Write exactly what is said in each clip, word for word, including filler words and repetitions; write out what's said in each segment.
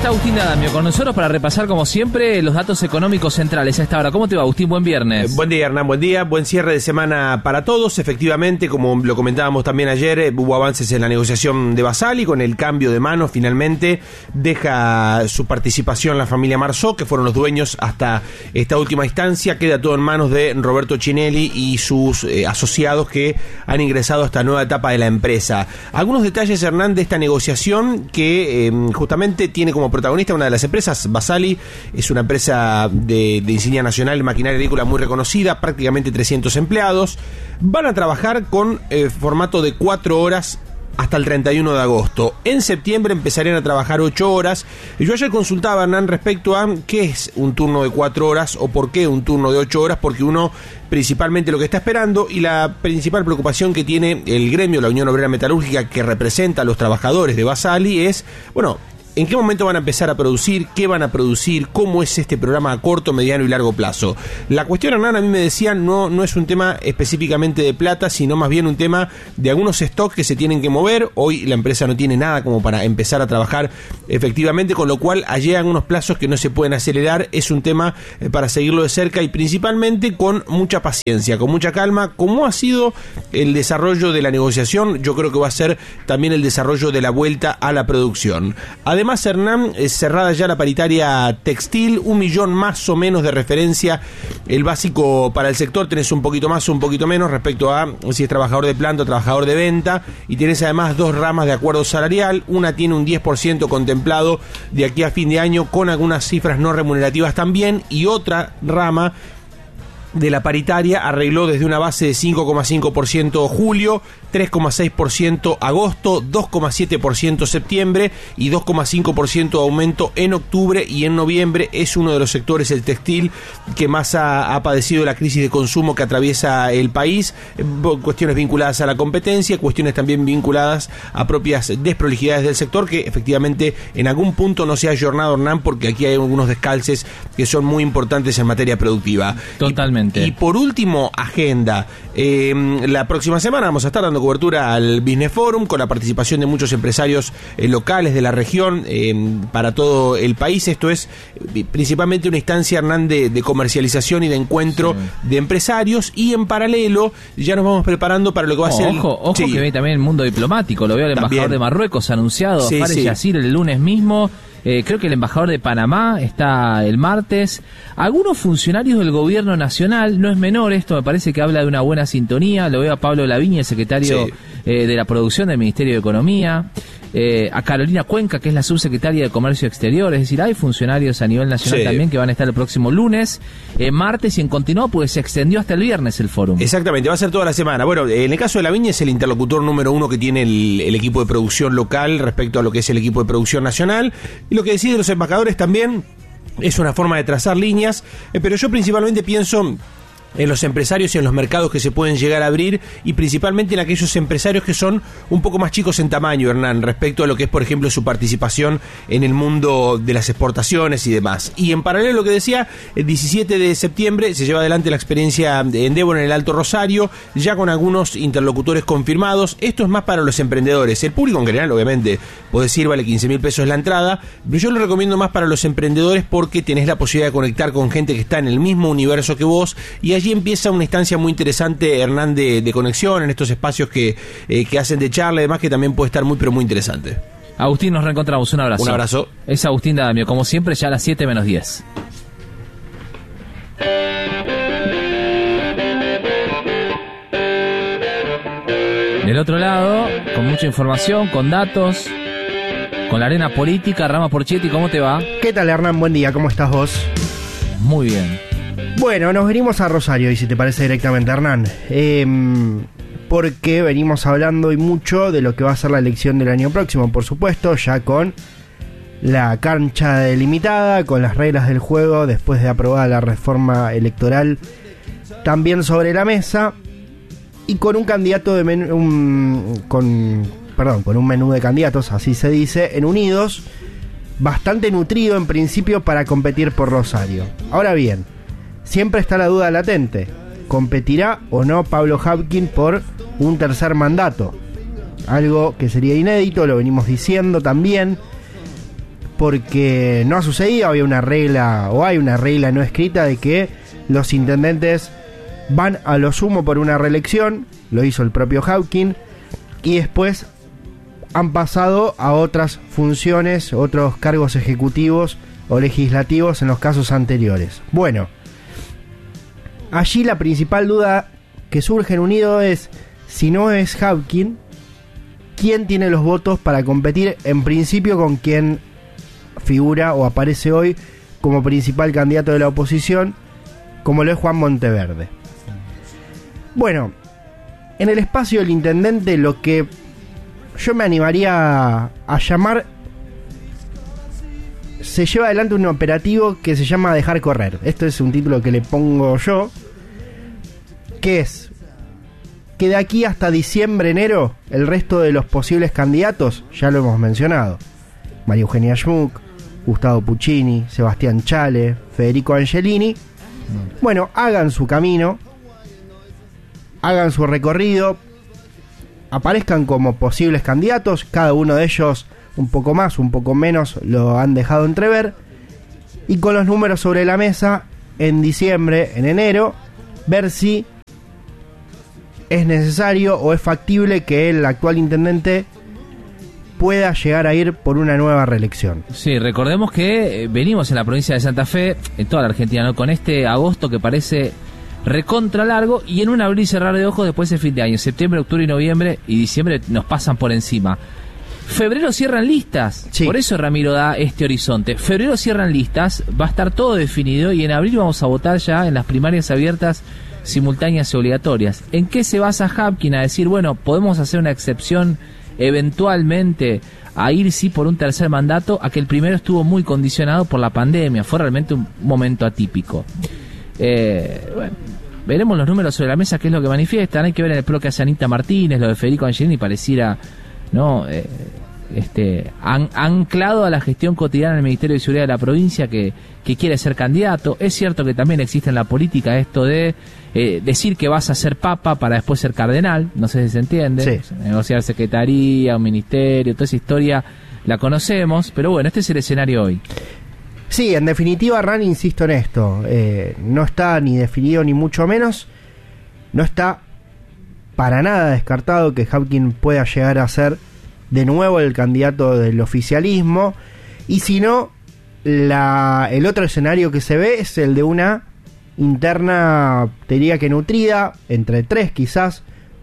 está Agustín D'Adamio con nosotros para repasar, como siempre, los datos económicos centrales a esta hora. ¿Cómo te va, Agustín? Buen viernes. Eh, buen día, Hernán. Buen día. Buen cierre de semana para todos. Efectivamente, como lo comentábamos también ayer, eh, hubo avances en la negociación de Basali con el cambio de mano. Finalmente deja su participación la familia Marceau, que fueron los dueños hasta esta última instancia. Queda todo en manos de Roberto Cinelli y sus eh, asociados que han ingresado a esta nueva etapa de la empresa. Algunos detalles, Hernán, de esta negociación que eh, justamente tiene como protagonista una de las empresas. Basali es una empresa de, de insignia nacional de maquinaria agrícola muy reconocida, prácticamente trescientos empleados. Van a trabajar con eh, formato de cuatro horas hasta el treinta y uno de agosto. En septiembre empezarían a trabajar ocho horas. Yo ayer consultaba, Hernán, respecto a qué es un turno de cuatro horas o por qué un turno de ocho horas, porque uno principalmente lo que está esperando y la principal preocupación que tiene el gremio, la Unión Obrera Metalúrgica, que representa a los trabajadores de Basali, es, bueno, ¿en qué momento van a empezar a producir? ¿Qué van a producir? ¿Cómo es este programa a corto, mediano y largo plazo? La cuestión, Hernán, a mí me decían, no, no es un tema específicamente de plata, sino más bien un tema de algunos stocks que se tienen que mover. Hoy la empresa no tiene nada como para empezar a trabajar efectivamente, con lo cual llegan unos plazos que no se pueden acelerar. Es un tema eh, para seguirlo de cerca y principalmente con mucha paciencia, con mucha calma. Como ha sido el desarrollo de la negociación, yo creo que va a ser también el desarrollo de la vuelta a la producción. Además, Además, Hernán, es cerrada ya la paritaria textil, un millón más o menos de referencia. El básico para el sector tenés un poquito más o un poquito menos respecto a si es trabajador de planta o trabajador de venta. Y tenés además dos ramas de acuerdo salarial. Una tiene un diez por ciento contemplado de aquí a fin de año con algunas cifras no remunerativas también. Y otra rama de la paritaria arregló desde una base de cinco coma cinco por ciento julio, tres coma seis por ciento agosto, dos coma siete por ciento septiembre y dos coma cinco por ciento aumento en octubre y en noviembre. Es uno de los sectores, el textil, que más ha, ha padecido la crisis de consumo que atraviesa el país. Cuestiones vinculadas a la competencia, cuestiones también vinculadas a propias desprolijidades del sector que efectivamente en algún punto no se ha ayornado, Hernán, porque aquí hay algunos descalces que son muy importantes en materia productiva. Totalmente. Y, y por último, agenda. Eh, la próxima semana vamos a estar dando cobertura al Business Forum con la participación de muchos empresarios eh, locales de la región eh, para todo el país. Esto es eh, principalmente una instancia, Hernán, de, de comercialización y de encuentro sí. de empresarios, y en paralelo ya nos vamos preparando para lo que va oh, a ser... Ojo, ojo sí. que ve también el mundo diplomático. Lo veo el embajador también de Marruecos anunciado, sí, Fares sí. Yassir, el lunes mismo. Eh, creo que el embajador de Panamá está el martes. Algunos funcionarios del gobierno nacional, no es menor esto, me parece que habla de una buena sintonía. Lo veo a Pablo Laviña, el secretario sí. eh, de la producción del Ministerio de Economía. Eh, a Carolina Cuenca, que es la subsecretaria de Comercio Exterior. Es decir, hay funcionarios a nivel nacional sí. también que van a estar el próximo lunes, eh, martes y en continuo, pues se extendió hasta el viernes el fórum. Exactamente, va a ser toda la semana. Bueno, en el caso de Laviña es el interlocutor número uno que tiene el, el equipo de producción local respecto a lo que es el equipo de producción nacional. Y lo que deciden los embajadores también es una forma de trazar líneas, eh, pero yo principalmente pienso en los empresarios y en los mercados que se pueden llegar a abrir, y principalmente en aquellos empresarios que son un poco más chicos en tamaño, Hernán, respecto a lo que es, por ejemplo, su participación en el mundo de las exportaciones y demás. Y en paralelo, lo que decía, el diecisiete de septiembre se lleva adelante la experiencia de Endeavor en el Alto Rosario, ya con algunos interlocutores confirmados. Esto es más para los emprendedores. El público en general, obviamente, puede decir, vale quince mil pesos la entrada, pero yo lo recomiendo más para los emprendedores porque tenés la posibilidad de conectar con gente que está en el mismo universo que vos, y allí empieza una instancia muy interesante, Hernán, de, de conexión en estos espacios que, eh, que hacen de charla y demás, que también puede estar muy pero muy interesante. Agustín, nos reencontramos. Un abrazo. Un abrazo. Es Agustín D'Adamio, como siempre, ya a las siete menos diez. Del otro lado, con mucha información, con datos, con la arena política, Rama Porchetti, ¿cómo te va? ¿Qué tal, Hernán? Buen día, ¿cómo estás vos? Muy bien. Bueno, nos venimos a Rosario, y si te parece directamente, Hernán, eh, porque venimos hablando y mucho de lo que va a ser la elección del año próximo, por supuesto, ya con la cancha delimitada, con las reglas del juego, después de aprobada la reforma electoral también sobre la mesa, y con un candidato de menú, un, con, perdón, con un menú de candidatos, así se dice, en Unidos, bastante nutrido en principio para competir por Rosario. Ahora bien, siempre está la duda latente: ¿competirá o no Pablo Habkin por un tercer mandato? Algo que sería inédito, lo venimos diciendo también. porque no ha sucedido, había una regla, o hay una regla no escrita de que los intendentes van a lo sumo por una reelección, lo hizo el propio Hawking, y después han pasado a otras funciones, otros cargos ejecutivos o legislativos en los casos anteriores. Bueno, allí la principal duda que surge en Unido es, si no es Hawking, ¿quién tiene los votos para competir en principio con quien figura o aparece hoy como principal candidato de la oposición, como lo es Juan Monteverde? Bueno, en el espacio del intendente lo que yo me animaría a llamar, se lleva adelante un operativo que se llama Dejar Correr. Esto es un título que le pongo yo, que es que de aquí hasta diciembre, enero, el resto de los posibles candidatos, ya lo hemos mencionado, María Eugenia Schmuck, Gustavo Puccini, Sebastián Chale, Federico Angelini, bueno, hagan su camino, hagan su recorrido, aparezcan como posibles candidatos, cada uno de ellos un poco más, un poco menos lo han dejado entrever, y con los números sobre la mesa, en diciembre, en enero, ver si es necesario o es factible que el actual intendente pueda llegar a ir por una nueva reelección. Sí, recordemos que venimos en la provincia de Santa Fe, en toda la Argentina, ¿no?, con este agosto que parece recontra largo, y en un abrir y cerrar de ojos después del fin de año, septiembre, octubre y noviembre, y diciembre nos pasan por encima. Febrero cierran listas, sí. Por eso Ramiro da este horizonte. Febrero cierran listas, va a estar todo definido, y en abril vamos a votar ya en las primarias abiertas, simultáneas y obligatorias. ¿En qué se basa Hawking a decir, bueno, podemos hacer una excepción eventualmente a ir sí por un tercer mandato? A que el primero estuvo muy condicionado por la pandemia, fue realmente un momento atípico. Eh, bueno, veremos los números sobre la mesa, qué es lo que manifiestan. Hay que ver en el pro que hace Anita Martínez, lo de Federico Angelini pareciera, ¿no?, eh, este an, anclado a la gestión cotidiana del Ministerio de Seguridad de la provincia, que, que quiere ser candidato. Es cierto que también existe en la política esto de eh, decir que vas a ser papa para después ser cardenal, no sé si se entiende, sí. Negociar secretaría, un ministerio, toda esa historia la conocemos, pero bueno, este es el escenario hoy. Sí, en definitiva, Hernán, insisto en esto, eh, no está ni definido ni mucho menos, no está para nada descartado que Hawking pueda llegar a ser de nuevo el candidato del oficialismo, y si no, la, el otro escenario que se ve es el de una interna, te diría que nutrida, entre tres quizás,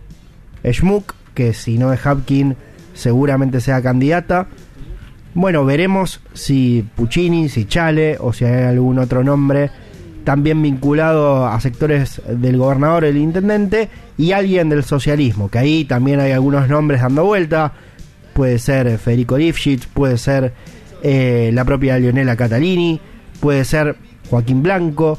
Schmuck, que si no es Hawking seguramente sea candidata. Bueno, veremos si Puccini, si Chale o si hay algún otro nombre también vinculado a sectores del gobernador, el intendente, y alguien del socialismo, que ahí también hay algunos nombres dando vuelta. Puede ser Federico Lifshitz, puede ser eh, la propia Leonela Catalini, puede ser Joaquín Blanco.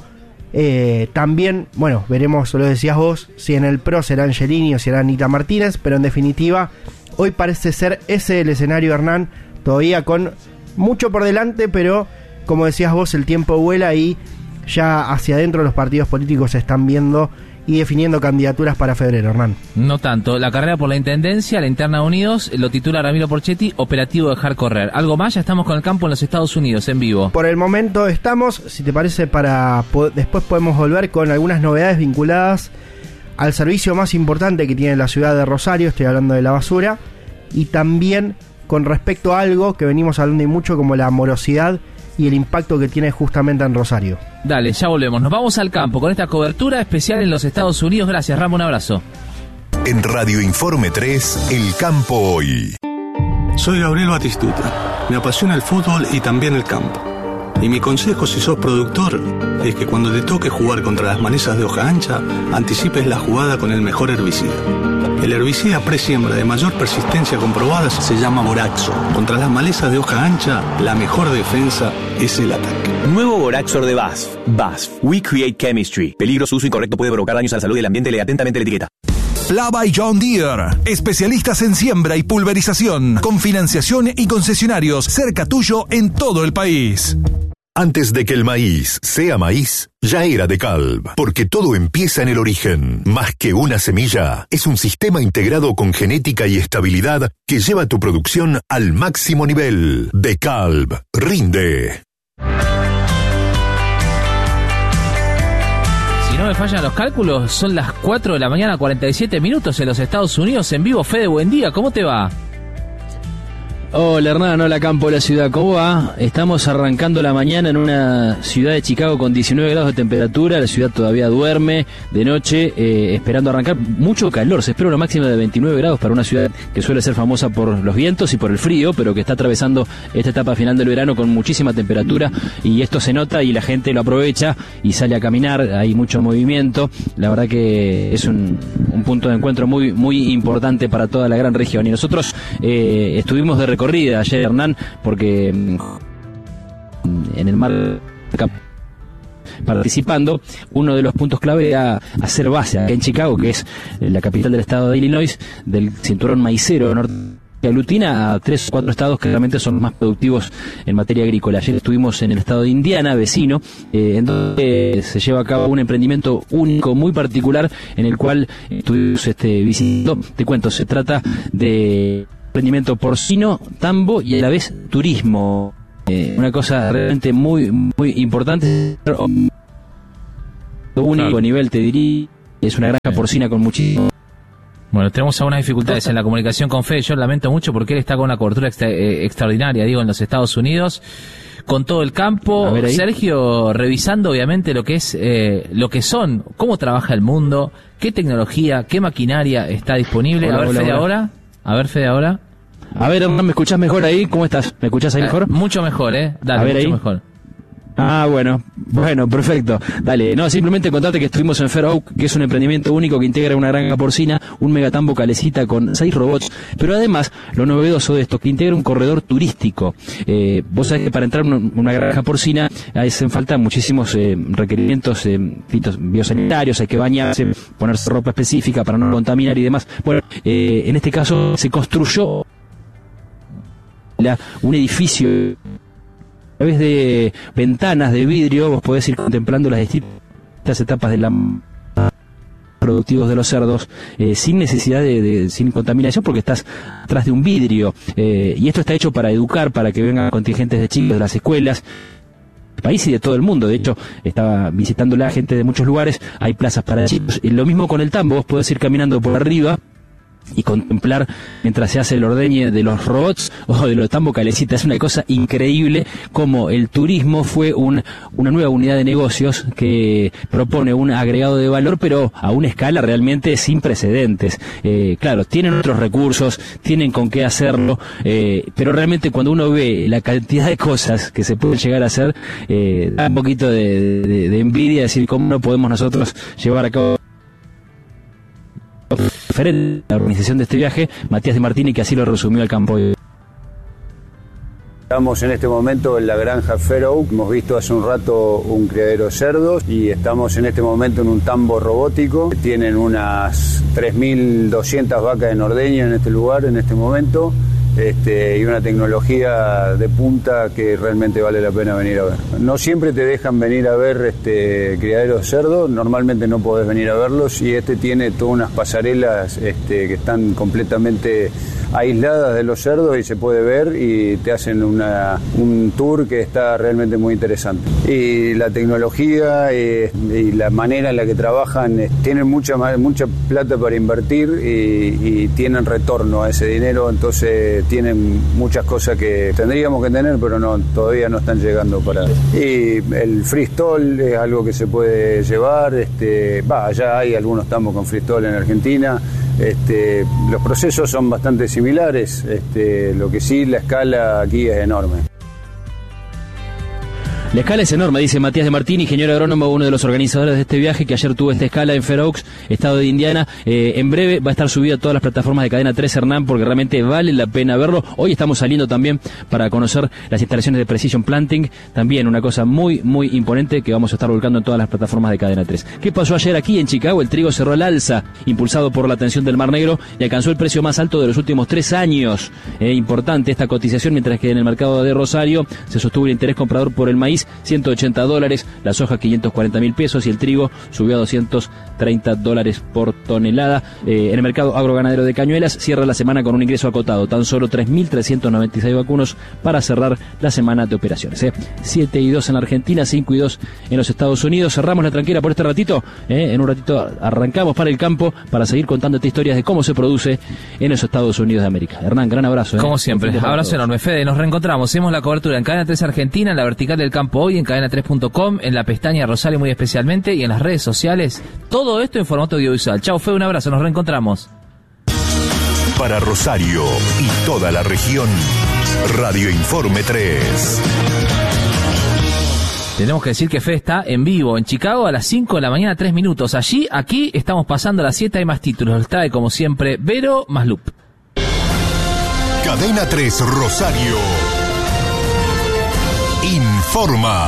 Eh, también, bueno, veremos, lo decías vos, si en el PRO será Angelini o será Anita Martínez, pero en definitiva, hoy parece ser ese el escenario, Hernán, todavía con mucho por delante, pero como decías vos, el tiempo vuela y ya hacia adentro los partidos políticos se están viendo y definiendo candidaturas para febrero, Hernán. No tanto. La carrera por la intendencia, la interna de Unidos, lo titula Ramiro Porchetti, operativo Dejar Correr. ¿Algo más? Ya estamos con el campo en los Estados Unidos, en vivo. Por el momento estamos, si te parece, para po- después podemos volver con algunas novedades vinculadas al servicio más importante que tiene la ciudad de Rosario, estoy hablando de la basura, y también con respecto a algo que venimos hablando y mucho, como la morosidad y el impacto que tiene justamente en Rosario. Dale, ya volvemos. Nos vamos al campo con esta cobertura especial en los Estados Unidos. Gracias, Ramón, un abrazo. En Radio Informe tres, El Campo Hoy. Soy Gabriel Batistuta. Me apasiona el fútbol y también el campo. Y mi consejo, si sos productor, es que cuando te toque jugar contra las malezas de hoja ancha, anticipes la jugada con el mejor herbicida. El herbicida presiembra de mayor persistencia comprobada se llama Boraxo. Contra las malezas de hoja ancha, la mejor defensa es el ataque. Nuevo Boraxor de B A S F. B A S F. We Create Chemistry. Peligro, su uso incorrecto puede provocar daños a la salud del ambiente. Lee atentamente la etiqueta. Plava y John Deere, especialistas en siembra y pulverización, con financiación y concesionarios cerca tuyo en todo el país. Antes de que el maíz sea maíz, ya era DeKalb, porque todo empieza en el origen. Más que una semilla, es un sistema integrado con genética y estabilidad que lleva tu producción al máximo nivel. DeKalb, rinde. Si no me fallan los cálculos, son las cuatro de la mañana, cuarenta y siete minutos en los Estados Unidos. En vivo, Fede, buen día, ¿cómo te va? Hola Hernán, hola campo de la ciudad, ¿cómo va? Estamos arrancando la mañana en una ciudad de Chicago con diecinueve grados de temperatura, la ciudad todavía duerme de noche, eh, esperando arrancar, mucho calor, se espera una máxima de veintinueve grados para una ciudad que suele ser famosa por los vientos y por el frío, pero que está atravesando esta etapa final del verano con muchísima temperatura, y esto se nota y la gente lo aprovecha y sale a caminar, hay mucho movimiento, la verdad que es un, un punto de encuentro muy, muy importante para toda la gran región, y nosotros eh, estuvimos de recorrida ayer, Hernán, porque en el mar participando, uno de los puntos clave era hacer base acá en Chicago, que es la capital del estado de Illinois, del cinturón maicero norte, que aglutina a tres o cuatro estados que realmente son los más productivos en materia agrícola. Ayer estuvimos en el estado de Indiana, vecino, eh, en donde se lleva a cabo un emprendimiento único, muy particular, en el cual estuvimos este, visitando. Te cuento, se trata de emprendimiento porcino, tambo y a la vez turismo. Eh, una cosa realmente muy, muy importante. Único a nivel, te diría. Es una granja porcina con muchísimo. Bueno, tenemos algunas dificultades en la comunicación con Fede. Yo lamento mucho porque él está con una cobertura extra, eh, extraordinaria, digo, en los Estados Unidos, con todo el campo. Sergio, revisando obviamente lo que es, eh, lo que son, cómo trabaja el mundo, qué tecnología, qué maquinaria está disponible. Hola, a ver, hola, Fede, hola. ahora. A ver, Fede, ahora. A ver, ¿me escuchás mejor ahí? ¿Cómo estás? ¿Me escuchás ahí mejor? Eh, mucho mejor, ¿eh? Dale, a ver, mucho ahí. mejor. Ah, bueno, bueno, perfecto. Dale, no, simplemente contarte que estuvimos en Fair Oak, que es un emprendimiento único que integra una granja porcina, un megatambo calecita con seis robots, pero además, lo novedoso de esto, que integra un corredor turístico. Eh, vos sabés que para entrar en una granja porcina hacen falta muchísimos eh, requerimientos eh, biosanitarios, hay que bañarse, ponerse ropa específica para no contaminar y demás. Bueno, eh, en este caso se construyó la, un edificio a través de ventanas de vidrio. Vos podés ir contemplando las distintas etapas de la productivos de los cerdos eh, sin necesidad de, de sin contaminación, porque estás atrás de un vidrio, eh, y esto está hecho para educar, para que vengan contingentes de chicos de las escuelas del país y de todo el mundo. De hecho, estaba visitando la gente de muchos lugares, hay plazas para chicos, y lo mismo con el tambo, vos podés ir caminando por arriba y contemplar mientras se hace el ordeñe de los robots o de los tambo calecita. Es una cosa increíble como el turismo fue un, una nueva unidad de negocios que propone un agregado de valor, pero a una escala realmente sin precedentes. Eh, claro, tienen otros recursos, tienen con qué hacerlo, eh, pero realmente cuando uno ve la cantidad de cosas que se pueden llegar a hacer, eh, da un poquito de, de, de envidia decir cómo no podemos nosotros llevar a cabo diferente la organización de este viaje, Matías de Martini, que así lo resumió al campo. Estamos en este momento en la granja Fair Oak, hemos visto hace un rato un criadero de cerdos y estamos en este momento en un tambo robótico. Tienen unas tres mil doscientas vacas en ordeño en este lugar, en este momento. Este, y una tecnología de punta que realmente vale la pena venir a ver. No siempre te dejan venir a ver este criaderos de cerdo, normalmente no podés venir a verlos, y este tiene todas unas pasarelas este, que están completamente aisladas de los cerdos y se puede ver, y te hacen una, un tour que está realmente muy interesante. Y la tecnología eh, y la manera en la que trabajan, eh, tienen mucha, mucha plata para invertir y, y tienen retorno a ese dinero, entonces tienen muchas cosas que tendríamos que tener, pero no, todavía no están llegando para. Y el freestall es algo que se puede llevar, este, va, ya hay algunos tambos con freestall en Argentina. Este, los procesos son bastante similares, este, lo que sí, la escala aquí es enorme. La escala es enorme, dice Matías de Martini, ingeniero agrónomo, uno de los organizadores de este viaje, que ayer tuvo esta escala en Fair Oaks, estado de Indiana. Eh, en breve va a estar subido a todas las plataformas de Cadena tres, Hernán, porque realmente vale la pena verlo. Hoy estamos saliendo también para conocer las instalaciones de Precision Planting, también una cosa muy, muy imponente que vamos a estar volcando en todas las plataformas de Cadena tres. ¿Qué pasó ayer aquí en Chicago? El trigo cerró al alza, impulsado por la tensión del Mar Negro, y alcanzó el precio más alto de los últimos tres años. Eh, importante esta cotización, mientras que en el mercado de Rosario se sostuvo el interés comprador por el maíz, maíz ciento ochenta dólares, la soja quinientos cuarenta mil pesos y el trigo subió a doscientos treinta dólares por tonelada. Eh, en el mercado agroganadero de Cañuelas cierra la semana con un ingreso acotado, tan solo tres mil trescientos noventa y seis vacunos para cerrar la semana de operaciones. Eh. siete y dos en la Argentina, cinco y dos en los Estados Unidos. Cerramos la tranquera por este ratito. Eh. En un ratito arrancamos para el campo para seguir contándote historias de cómo se produce en los Estados Unidos de América. Hernán, gran abrazo. Eh. Como siempre, abrazo enorme. Fede, nos reencontramos. Hacemos la cobertura en Cadena tres Argentina, en la vertical del campo hoy, en cadena tres punto com, en la pestaña Rosario muy especialmente y en las redes sociales. Todo esto en formato audiovisual. Chau, Fede, un abrazo. Nos reencontramos. Para Rosario y toda la región, Radio Informe tres. Tenemos que decir que Fede está en vivo en Chicago a las cinco de la mañana, tres minutos. Allí, aquí, estamos pasando a las siete, hay más títulos. Los trae, como siempre, Vero Maslup. Cadena tres Rosario informa.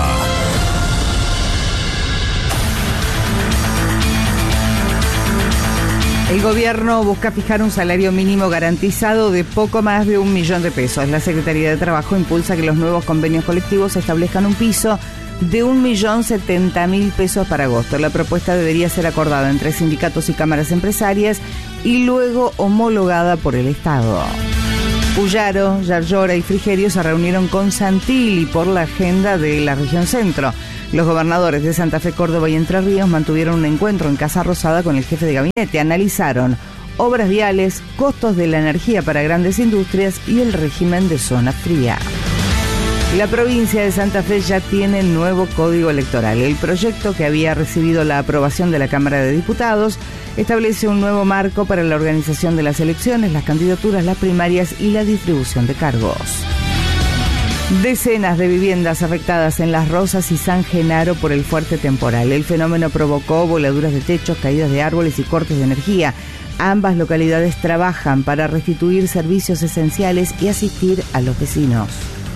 El gobierno busca fijar un salario mínimo garantizado de poco más de un millón de pesos. La Secretaría de Trabajo impulsa que los nuevos convenios colectivos establezcan un piso de un millón setenta mil pesos para agosto. La propuesta debería ser acordada entre sindicatos y cámaras empresarias y luego homologada por el Estado. Puyaro, Yarlora y Frigerio se reunieron con Santilli por la agenda de la región centro. Los gobernadores de Santa Fe, Córdoba y Entre Ríos mantuvieron un encuentro en Casa Rosada con el jefe de gabinete. Analizaron obras viales, costos de la energía para grandes industrias y el régimen de zona fría. La provincia de Santa Fe ya tiene nuevo código electoral. El proyecto, que había recibido la aprobación de la Cámara de Diputados, establece un nuevo marco para la organización de las elecciones, las candidaturas, las primarias y la distribución de cargos. Decenas de viviendas afectadas en Las Rosas y San Genaro por el fuerte temporal. El fenómeno provocó voladuras de techos, caídas de árboles y cortes de energía. Ambas localidades trabajan para restituir servicios esenciales y asistir a los vecinos.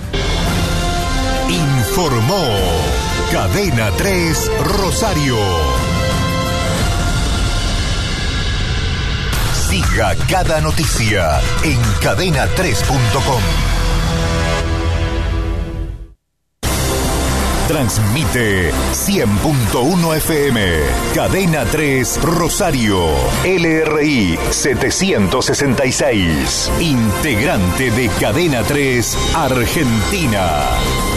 Informó Cadena tres Rosario. Siga cada noticia en cadena tres punto com. Transmite cien punto uno F M, Cadena tres Rosario, L R I setecientos sesenta y seis, integrante de Cadena tres Argentina.